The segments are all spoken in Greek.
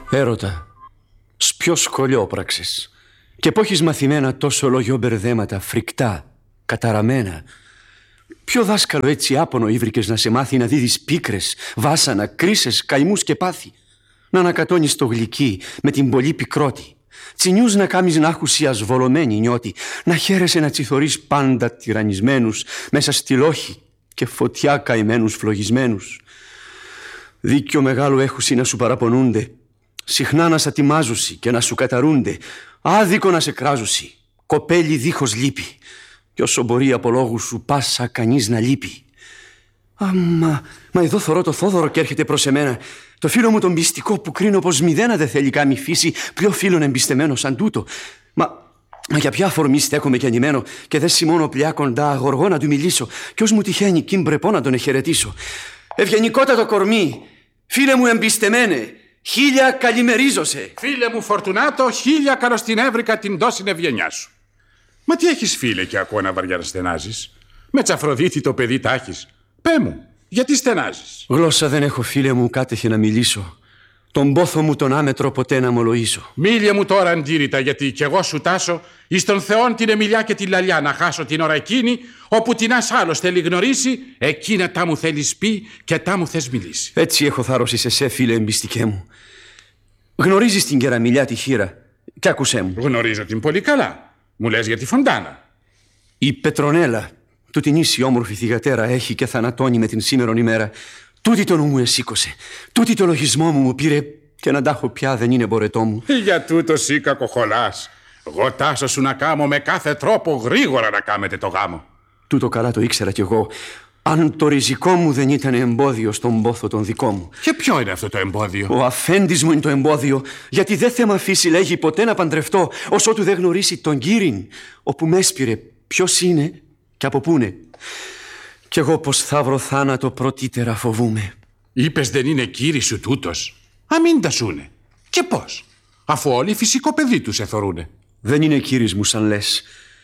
Έρωτα, ποιο σκολιόπραξες και πόχεις μαθημένα τόσο λόγιο μπερδέματα, φρικτά, καταραμένα. Ποιο δάσκαλο έτσι άπονο ήβρηκες να σε μάθει να δίδεις πίκρες, βάσανα, κρίσες, καημούς και πάθη? Να ανακατώνεις το γλυκί με την πολύ πικρότη, τσινιούς να κάμεις να έχουσι ασβολωμένη νιώτη, να χαίρεσαι να τσιθωρείς πάντα τυραννισμένους μέσα στη λόχη και φωτιά καημένους φλογισμένους. Δίκιο μεγάλο έχουσι να σου παραπονούνται, συχνά να σ' ατιμάζουσι και να σου καταρούνται, άδικο να σε κράζουσι, κοπέλι δίχως λύπη, κι όσο μπορεί από λόγους σου πάσα κανείς να λείπει. Μα εδώ θωρώ το Θόδωρο και έρχεται προς εμένα, το φίλο μου τον πιστικό που κρίνω πως μηδένα δεν θέλει κάμει φύση πιο φίλον εμπιστεμένο σαν τούτο. Μα για ποια αφορμή στέκομαι κι ανημένω και δεν σημώνω πλιά κοντά αγοργό να του μιλήσω, κι ως μου τυχαίνει κι μπρεπώ να τον εχαιρετήσω. Ευγενικότατο κορμί, φίλε μου εμπιστεμένε, χίλια καλημερίζωσε. Φίλε μου Φορτουνάτο, χίλια καλώς την έβρικα την τόση ευγενιά σου. Μα τι έχεις φίλε και ακόμα βαριά να στενάζεις? Με Τσαφροδίτη το παιδί τα έχεις. Πέ μου, γιατί στενάζεις? Γλώσσα δεν έχω φίλε μου, κάτεχε να μιλήσω. Τον πόθο μου τον άμετρο ποτέ να μολογήσω. Μίλια μου τώρα αντίρρητα, γιατί κι εγώ σου τάσω εις τον Θεόν την εμιλιά και τη λαλιά να χάσω την ώρα εκείνη όπου την ας άλλος θέλει γνωρίσει, εκείνα τα μου θέλεις πει και τα μου θες μιλήσει. Έτσι έχω θάρρος εις εσέ φίλε εμπιστικέ μου. Γνωρίζεις την κεραμιλιά τη χείρα κι άκουσέ μου. Γνωρίζω την πολύ καλά. Μου λες για τη Φοντάνα. Η Πετρονέλα, του την ίση όμορφη θυγατέρα, έχει και θανατώνει με την σήμερον ημέρα. Τούτη το νου μου εσήκωσε, τούτη το λογισμό μου πήρε και να τάχω πια δεν είναι μπορετό μου. Για τούτο σύ κακοχολάς. Εγώ τάσω σου να κάμω με κάθε τρόπο γρήγορα να κάμετε το γάμο. Τούτο καλά το ήξερα κι εγώ, αν το ριζικό μου δεν ήταν εμπόδιο στον πόθο τον δικό μου. Και ποιο είναι αυτό το εμπόδιο? Ο αφέντης μου είναι το εμπόδιο, γιατί δεν θα μ' αφήσει λέγει ποτέ να παντρευτώ όσο του δεν γνωρίσει τον Κύριν, όπου μ' έσπηρε ποιος είναι και από πού είναι. Κι εγώ πως θα βρω θάνατο πρωτύτερα φοβούμαι. Είπες δεν είναι κύρι σου τούτος? Αμήν τα σούνε. Και πώς? Αφού όλοι φυσικό παιδί τους εθωρούνε. Δεν είναι κύρις μου σαν λες.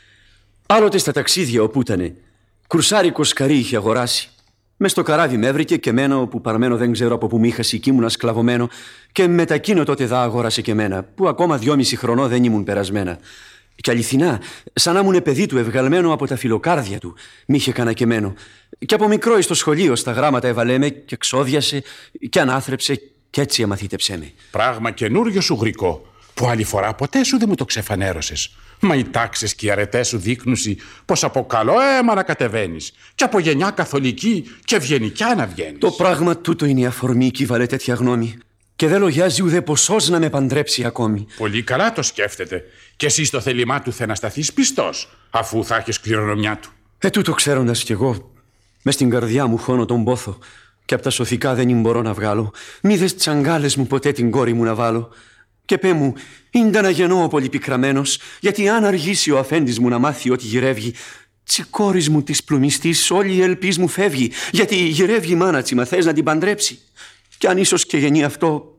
Άλλοτε στα ταξίδια όπου ήτανε, κουρσάρικο σκαρί είχε αγοράσει. Μες στο καράβι με έβρικε και μένα όπου παρμένο δεν ξέρω από που μ' είχαση κι ήμουνα σκλαβωμένο, και μετακίνω τότε δα αγόρασε και μένα, που ακόμα 2,5 χρονό δεν ήμουν περασμένα. Κι αληθινά, σαν να ήμουν παιδί του ευγαλμένο από τα φιλοκάρδια του, μ' είχε κανακεμένο. Κι από μικρό στο σχολείο στα γράμματα εβαλέμε και ξόδιασε και ανάθρεψε κι έτσι αμαθήτεψέ με. Πράγμα καινούριο σου γρικό, που άλλη φορά ποτέ σου δεν μου το ξεφανέρωσες. Μα οι τάξεις και οι αρετές σου δείχνουσι πως από καλό αίμα να κατεβαίνεις και από γενιά καθολική και ευγενικιά να βγαίνεις. Το πράγμα τούτο είναι η αφορμή κι βάλε τέτοια γνώμη. Και δεν λογιάζει ουδέ ποσός να με παντρέψει ακόμη. Πολύ καλά το σκέφτεται. Και εσύ στο θέλημά του θε να σταθείς πιστός, αφού θα έχεις κληρονομιά του. Τούτο ξέροντας κι εγώ, μες στην καρδιά μου χώνω τον πόθο, και απ' τα σωθικά δεν μπορώ να βγάλω. Μη δες τσαγκάλες μου ποτέ την κόρη μου να βάλω. Και πέ μου, ίντα να γεννώ ο πολυπικραμένος, γιατί αν αργήσει ο αφέντης μου να μάθει ότι γυρεύγει, τσικόρης μου της πλουμιστής όλη η ελπίς μου φεύγει, γιατί γυρεύγει η μάνα τσι, μα θες να την παντρέψει. Κι αν ίσως και γεννεί αυτό,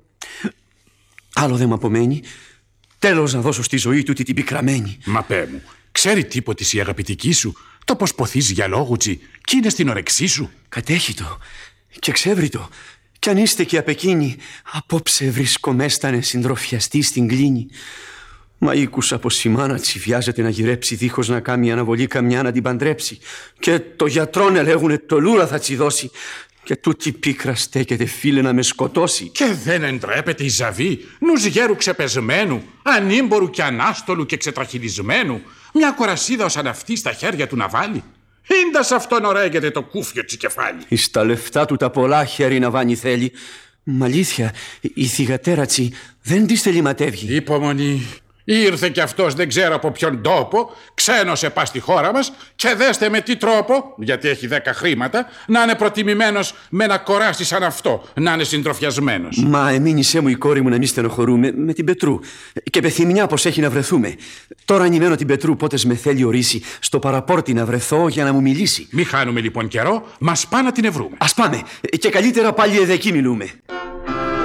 άλλο δεν μ' απομένει, τέλος να δώσω στη ζωή του την πικραμένη. Μα πέ μου, ξέρει τίποτης η αγαπητική σου, το πως ποθείς για λόγουτσι κι είναι στην ορεξή σου? Κατέχει το και ξεύρει το. Κι αν είστε και απ' εκείνη, απόψε βρισκομέστανε συντροφιαστή στην κλίνη. Μα ήκουσα πως η μάνα τσι βιάζεται να γυρέψει δίχως να κάνει αναβολή καμιά να την παντρέψει. Και το γιατρόν ελέγουνε το λούρα θα τσι δώσει. Και τούτη πίκρα στέκεται φίλε να με σκοτώσει. Και δεν εντρέπεται η Ζαβή, νους γέρου ξεπεσμένου, ανήμπορου και ανάστολου και ξετραχυλισμένου, μια κορασίδα σαν αυτή στα χέρια του να βάλει? Ήντα σ' αυτόν ωραίγεται το κούφιο τσι κεφάλι. Εις τα λεφτά του τα πολλά χέρι να βάνει θέλει. Μ' αλήθεια, η θυγατέρα τσι δεν της θεληματεύγει. Υπομονή. Ήρθε κι αυτός δεν ξέρω από ποιον τόπο, ξένος επά στη χώρα μας, και δέστε με τι τρόπο, γιατί έχει 10 χρήματα, να είναι προτιμημένος με ένα κοράσι σαν αυτό, να είναι συντροφιασμένος. Μα εμείνησέ μου η κόρη μου να μη στενοχωρούμε με την Πετρού. Και πεθυμιά πως έχει να βρεθούμε. Τώρα ανημένω την Πετρού πότες με θέλει ορίσει στο παραπόρτι να βρεθώ για να μου μιλήσει. Μη χάνουμε λοιπόν καιρό, μας πά να την ευρούμε. Ας πάμε, και καλύτερα πάλι εδώ εκεί μιλούμε.